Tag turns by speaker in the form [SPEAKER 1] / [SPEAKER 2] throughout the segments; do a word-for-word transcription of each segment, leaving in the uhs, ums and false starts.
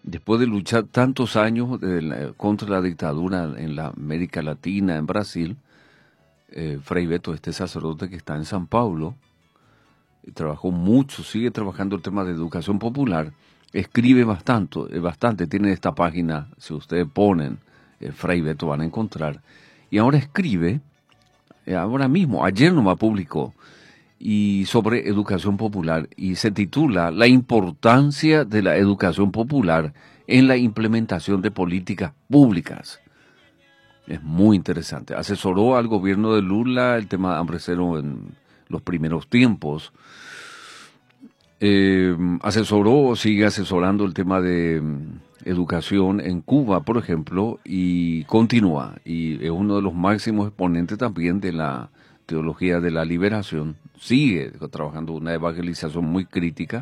[SPEAKER 1] después de luchar tantos años de la- contra la dictadura en la América Latina, en Brasil, eh, Frei Beto, este sacerdote que está en San Paulo, y trabajó mucho, sigue trabajando el tema de educación popular, escribe bastante, eh, bastante, tiene esta página, si ustedes ponen eh, Frei Beto van a encontrar, y ahora escribe, eh, ahora mismo, ayer nomás publicó, y sobre educación popular, y se titula La importancia de la educación popular en la implementación de políticas públicas. Es muy interesante. Asesoró al gobierno de Lula el tema de hambre cero en los primeros tiempos. Eh, asesoró, sigue asesorando el tema de mm, educación en Cuba, por ejemplo, y continúa. Y es uno de los máximos exponentes también de la teología de la liberación. Sigue trabajando una evangelización muy crítica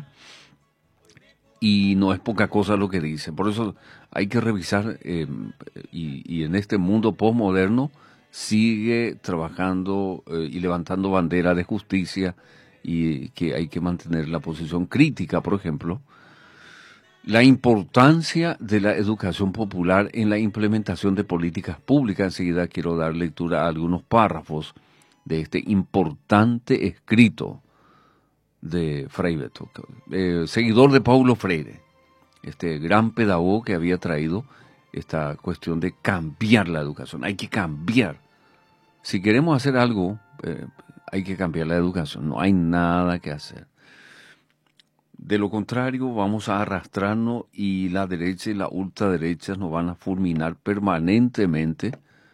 [SPEAKER 1] y no es poca cosa lo que dice. Por eso hay que revisar, eh, y, y en este mundo postmoderno sigue trabajando eh, y levantando bandera de justicia y que hay que mantener la posición crítica, por ejemplo. La importancia de la educación popular en la implementación de políticas públicas. Enseguida quiero dar lectura a algunos párrafos de este importante escrito de Frei Beto, eh, seguidor de Paulo Freire, este gran pedagogo que había traído esta cuestión de cambiar la educación. Hay que cambiar. Si queremos hacer algo, eh, hay que cambiar la educación. No hay nada que hacer. De lo contrario, vamos a arrastrarnos y la derecha y la ultraderecha nos van a fulminar permanentemente.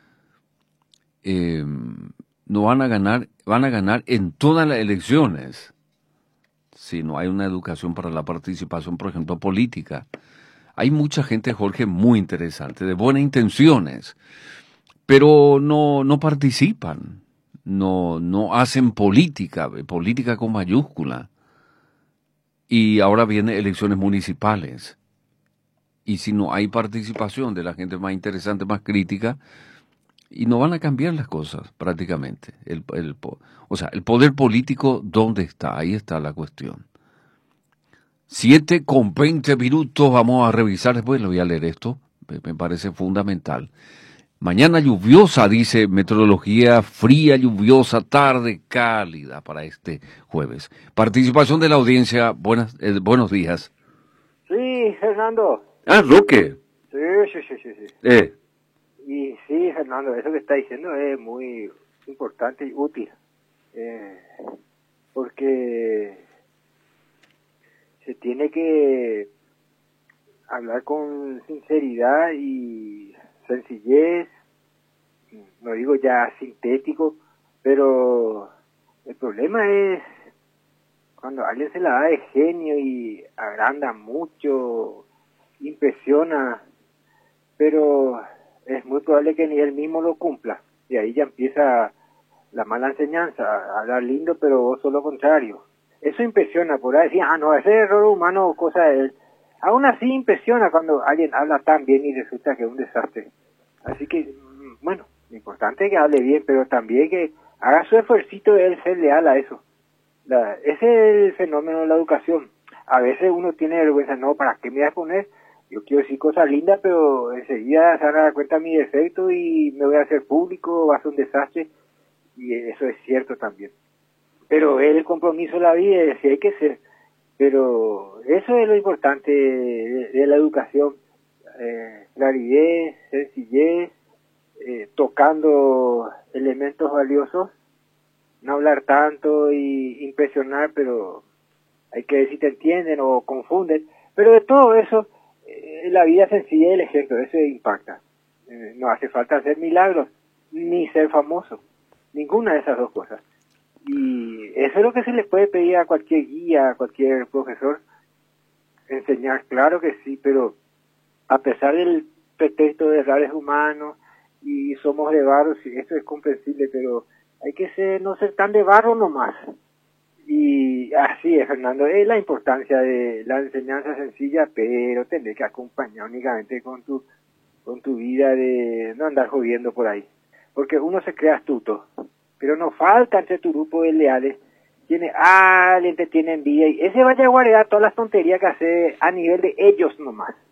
[SPEAKER 1] Eh, no van a ganar, van a ganar en todas las elecciones. Si no hay una educación para la participación, por ejemplo, política. Hay mucha gente, Jorge, muy interesante, de buenas intenciones, pero no, no participan, no, no hacen política, política con mayúscula. Y ahora vienen elecciones municipales. Y si no hay participación de la gente más interesante, más crítica, y no van a cambiar las cosas prácticamente. El, el, o sea, el poder político, ¿dónde está? Ahí está la cuestión. Siete con veinte minutos, vamos a revisar, después le voy a leer esto, me, me parece fundamental. Mañana lluviosa, dice meteorología, fría, lluviosa, tarde, cálida para este jueves. Participación de la audiencia, buenas, eh, buenos días.
[SPEAKER 2] Sí, Fernando.
[SPEAKER 1] Ah, Roque.
[SPEAKER 2] Sí, sí, sí, sí, sí.
[SPEAKER 1] Eh,
[SPEAKER 2] Y sí, Fernando, eso que está diciendo es muy importante y útil. Eh, porque se tiene que hablar con sinceridad y sencillez, no digo ya sintético, pero el problema es cuando alguien se la da de genio y agranda mucho, impresiona, pero es muy probable que ni él mismo lo cumpla. Y ahí ya empieza la mala enseñanza, hablar lindo, pero vos sos lo contrario. Eso impresiona, por ahí decir, ah, no, ese error humano o cosa de él. Aún así impresiona cuando alguien habla tan bien y resulta que es un desastre. Así que, bueno, lo importante es que hable bien, pero también que haga su esfuercito de él ser leal a eso. La, ese es el fenómeno de la educación. A veces uno tiene vergüenza, no, ¿para qué me voy a poner? Yo quiero decir cosas lindas, pero enseguida se van a dar cuenta de mi defecto y me voy a hacer público, va a ser un desastre. Y eso es cierto también. Pero el compromiso de la vida es si hay que ser. Pero eso es lo importante de, de la educación. Eh, claridad, sencillez, eh, tocando elementos valiosos, no hablar tanto y impresionar, pero hay que ver si te entienden o confunden. Pero de todo eso, eh, la vida sencilla y el ejemplo, eso impacta. Eh, no hace falta hacer milagros, ni ser famoso, ninguna de esas dos cosas. Y eso es lo que se le puede pedir a cualquier guía, a cualquier profesor, enseñar, claro que sí, pero a pesar del pretexto de errores humanos y somos de barro, sí, eso es comprensible, pero hay que ser, no ser tan de barro nomás. Y así es, Fernando, es la importancia de la enseñanza sencilla, pero tener que acompañar únicamente con tu, con tu vida de no andar jodiendo por ahí. Porque uno se cree astuto, pero no falta entre tu grupo de leales quienes alguien te tiene envidia y ese vaya a guardar todas las tonterías que hace a nivel de ellos nomás.